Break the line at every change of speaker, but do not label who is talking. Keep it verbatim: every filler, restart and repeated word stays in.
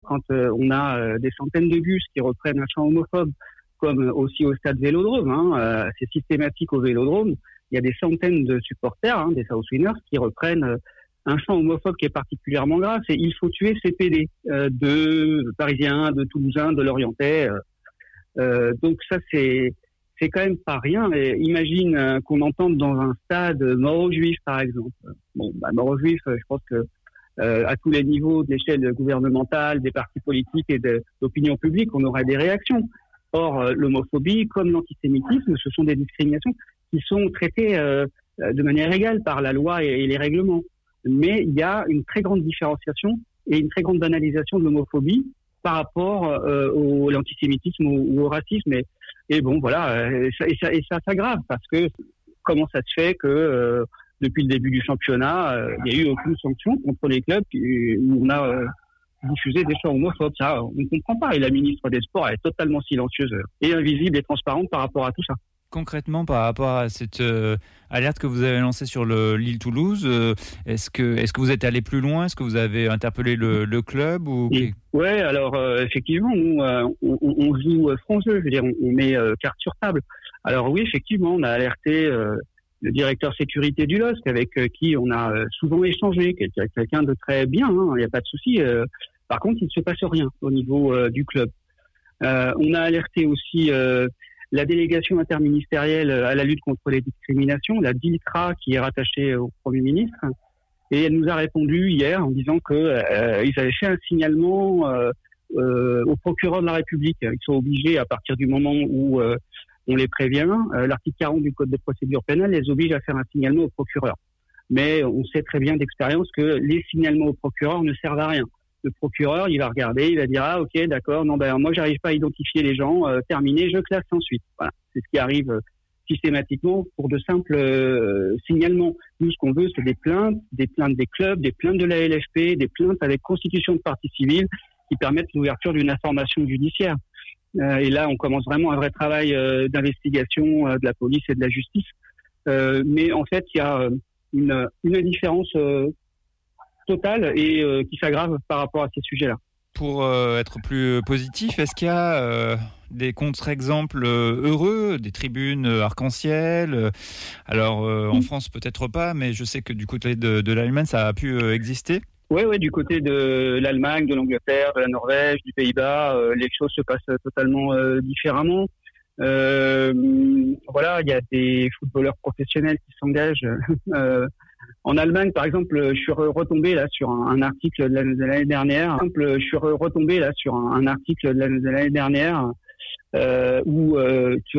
quand euh, on a euh, des centaines de bus qui reprennent un chant homophobe, comme aussi au stade Vélodrome, hein, euh, c'est systématique au Vélodrome, il y a des centaines de supporters, hein, des South Winners, qui reprennent euh, un chant homophobe qui est particulièrement grave, c'est « Il faut tuer ces P D euh, » de Parisiens, de Toulousains, de Lorientais. Euh, euh, donc ça, c'est c'est quand même pas rien. Et imagine euh, qu'on entende dans un stade « Mort aux Juifs », par exemple. Bon, bah, mort aux Juifs, je pense que euh, à tous les niveaux de l'échelle gouvernementale, des partis politiques et de l'opinion publique, on aurait des réactions. Or, euh, l'homophobie, comme l'antisémitisme, ce sont des discriminations qui sont traitées euh, de manière égale par la loi et, et les règlements. Mais il y a une très grande différenciation et une très grande banalisation de l'homophobie par rapport euh, au l'antisémitisme ou, ou au racisme. Et, et bon, voilà, et ça, et ça, et ça s'aggrave parce que comment ça se fait que euh, depuis le début du championnat, euh, il n'y a eu aucune sanction contre les clubs où on a euh, diffusé des chants homophobes. Ça, on ne comprend pas. Et la ministre des Sports, elle est totalement silencieuse et invisible et transparente par rapport à tout ça.
Concrètement, par rapport à cette euh, alerte que vous avez lancée sur le, l'île Toulouse, euh, est-ce que, est-ce que vous êtes allé plus loin ? Est-ce que vous avez interpellé le, le club ou...
Oui, ouais, alors euh, effectivement, nous, euh, on, on joue franc jeu, je veux dire, on, on met euh, carte sur table. Alors oui, effectivement, on a alerté euh, le directeur sécurité du L O S C, avec euh, qui on a euh, souvent échangé, quelqu'un, quelqu'un de très bien, il hein, n'y a pas de souci. Euh, par contre, il ne se passe rien au niveau euh, du club. Euh, on a alerté aussi... Euh, la délégation interministérielle à la lutte contre les discriminations, la D I L C R A, qui est rattachée au Premier ministre, et elle nous a répondu hier en disant que euh, ils avaient fait un signalement euh, euh, au procureur de la République. Ils sont obligés, à partir du moment où euh, on les prévient, euh, l'article quarante du Code de procédure pénale les oblige à faire un signalement au procureur. Mais on sait très bien d'expérience que les signalements au procureur ne servent à rien. Le procureur, il va regarder, il va dire « Ah, ok, d'accord, non, ben moi, j'arrive pas à identifier les gens, euh, terminé, je classe ensuite. » Voilà, c'est ce qui arrive euh, systématiquement pour de simples euh, signalements. Nous, ce qu'on veut, c'est des plaintes, des plaintes des clubs, des plaintes de la L F P, des plaintes avec constitution de partie civile qui permettent l'ouverture d'une information judiciaire. Euh, et là, on commence vraiment un vrai travail euh, d'investigation euh, de la police et de la justice. Euh, mais en fait, il y a euh, une, une indifférence euh, totale et euh, qui s'aggrave par rapport à ces sujets-là.
Pour euh, être plus positif, est-ce qu'il y a euh, des contre-exemples euh, heureux, des tribunes euh, arc-en-ciel euh, Alors, euh, en France, peut-être pas, mais je sais que du côté de, de l'Allemagne, ça a pu euh, exister.
Oui, ouais, du côté de l'Allemagne, de l'Angleterre, de la Norvège, du Pays-Bas, euh, les choses se passent totalement euh, différemment. Euh, voilà, il y a des footballeurs professionnels qui s'engagent. Euh, en Allemagne, par exemple, je suis retombé là sur un, un article de l'année, de l'année dernière. Par exemple, je suis retombé là sur un, un article de l'année, de l'année dernière euh, où euh, tu